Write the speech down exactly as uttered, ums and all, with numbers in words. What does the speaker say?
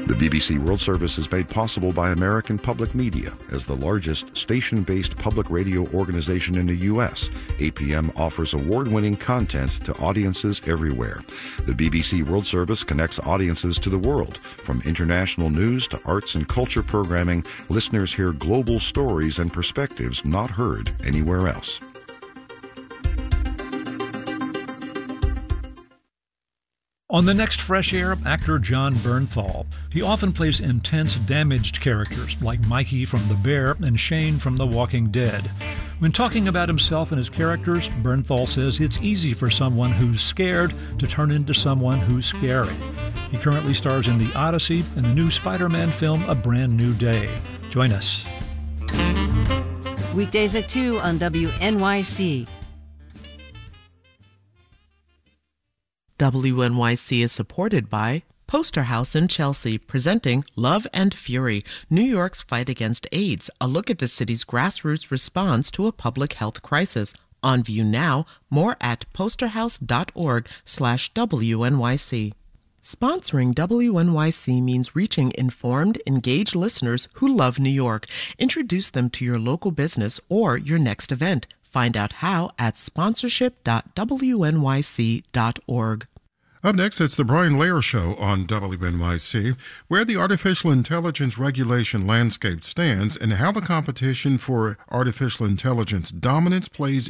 The B B C World Service is made possible by American Public Media. As the largest station-based public radio organization in the U S, A P M offers award-winning content to audiences everywhere. The B B C World Service connects audiences to the world. From international news to arts and culture programming, listeners hear global stories and perspectives not heard anywhere else. On the next Fresh Air, actor Jon Bernthal. He often plays intense, damaged characters like Mikey from The Bear and Shane from The Walking Dead. When talking about himself and his characters, Bernthal says it's easy for someone who's scared to turn into someone who's scary. He currently stars in The Odyssey and the new Spider-Man film A Brand New Day. Join us. Weekdays at two on W N Y C. W N Y C is supported by Poster House in Chelsea, presenting Love and Fury, New York's Fight Against AIDS, a look at the city's grassroots response to a public health crisis. On view now, more at posterhouse.org slash WNYC. Sponsoring W N Y C means reaching informed, engaged listeners who love New York. Introduce them to your local business or your next event. Find out how at sponsorship dot W N Y C dot org. Up next, it's the Brian Lehrer Show on W N Y C, where the artificial intelligence regulation landscape stands and how the competition for artificial intelligence dominance plays